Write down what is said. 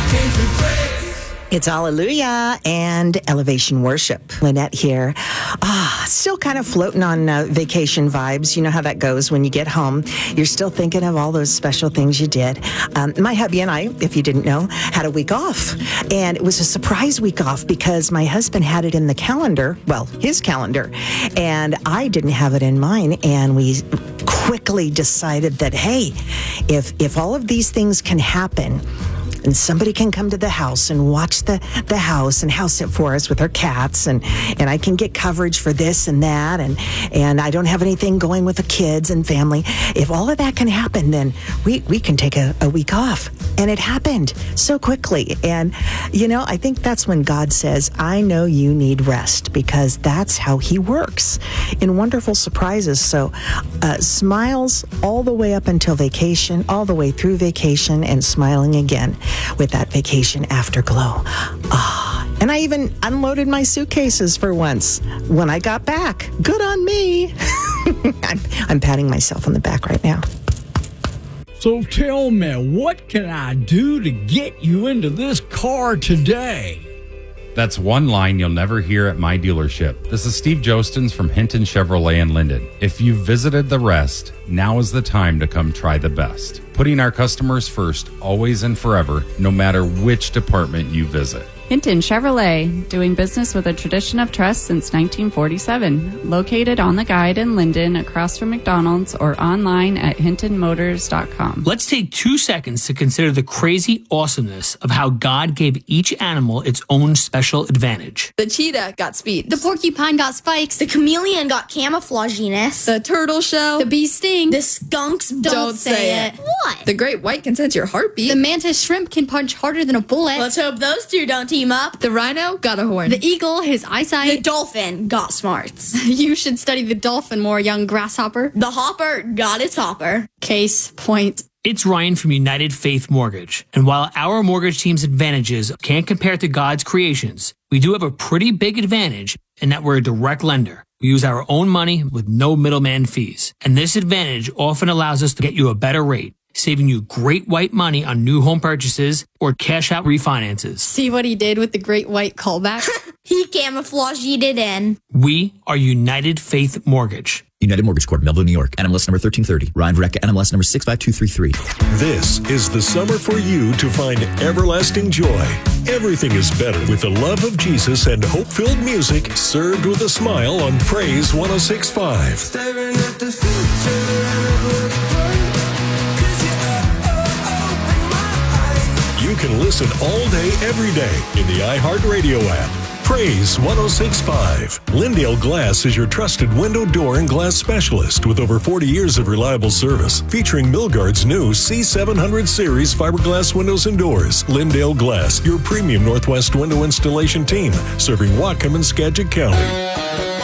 It's Hallelujah and Elevation Worship. Lynette here. Still kind of floating on vacation vibes. You know how that goes when you get home. You're still thinking of all those special things you did. My hubby and I, if you didn't know, had a week off. And it was a surprise week off because my husband had it in the calendar, well, his calendar, and I didn't have it in mine. And we quickly decided that, hey, if all of these things can happen, and somebody can come to the house and watch the house and house it for us with our cats, and I can get coverage for this and that, and I don't have anything going with the kids and family. If all of that can happen, then we can take a week off. And it happened so quickly. And, you know, I think that's when God says, I know you need rest, because that's how he works in wonderful surprises. So smiles all the way up until vacation, all the way through vacation, and smiling again with that vacation afterglow. And I even unloaded my suitcases for once when I got back. Good on me. I'm patting myself on the back right now. So tell me, what can I do to get you into this car today? That's one line you'll never hear at my dealership. This is Steve Jostens from Hinton Chevrolet in Linden. If you've visited the rest, now is the time to come try the best. Putting our customers first, always and forever, no matter which department you visit. Hinton Chevrolet, doing business with a tradition of trust since 1947. Located on the Guide in Linden, across from McDonald's, or online at hintonmotors.com. Let's take 2 seconds to consider the crazy awesomeness of how God gave each animal its own special advantage. The cheetah got speed. The porcupine got spikes. The chameleon got camouflaginess. The turtle shell. The bee sting. The skunks don't say it. What? The great white can sense your heartbeat. The mantis shrimp can punch harder than a bullet. Let's hope those two don't team up. The rhino got a horn. The eagle, his eyesight. The dolphin got smarts. You should study the dolphin more, young grasshopper. The hopper got its hopper. Case point. It's Ryan from United Faith Mortgage. And while our mortgage team's advantages can't compare to God's creations, we do have a pretty big advantage in that we're a direct lender. We use our own money with no middleman fees. And this advantage often allows us to get you a better rate, saving you great white money on new home purchases or cash out refinances. See what he did with the great white callback? He camouflaged it in. We are United Faith Mortgage. United Mortgage Corp, Melville, New York. NMLS number 1330. Ryan Verrecka, NMLS number 65233. This is the summer for you to find everlasting joy. Everything is better with the love of Jesus and hope-filled music served with a smile on Praise 106.5. Staring at the future and it looks bright. 'Cause open my eyes. You can listen all day, every day in the iHeartRadio app. Praise 106.5. Lindale Glass is your trusted window, door, and glass specialist with over 40 years of reliable service. Featuring Milgard's new C700 series fiberglass windows and doors. Lindale Glass, your premium Northwest window installation team, serving Whatcom and Skagit County.